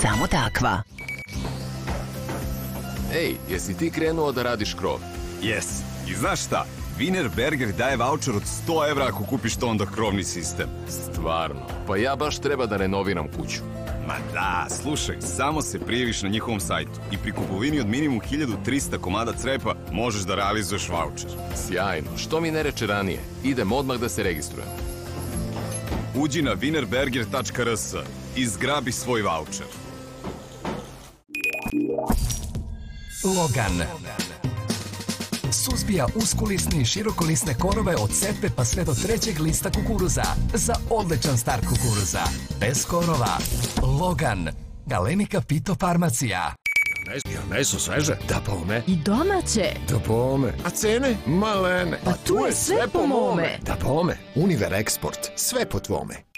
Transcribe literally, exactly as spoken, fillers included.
samo takva. Ej, jesi ti krenuo da radiš krov? Jes. I znaš šta? Wienerberger daje vaučer od sto evra ako kupiš to onda krovni sistem. Stvarno? Pa ja baš treba da renoviram kuću. Ma da, slušaj, samo se prijaviš na njihovom sajtu i pri kupovini od minimum hiljadu trista komada crepa možeš da realizuješ vaučer. Sjajno, što mi ne reče ranije? Idem odmah da se registrujem. Uđi na wienerberger tačka r s i zgrabi svoj vaučer. Logan suzbija uskulisne i širokolisne korove od setve pa sve do trećeg lista kukuruza za odličan start kukuruza. Bez korova. Logan. Galenika fitofarmacija. Jel meso sveže? Da pome. I domaće. Da pome. A cene? Malene. Pa tu je sve po mome. Da pome. Univer Eksport. Sve po tvome.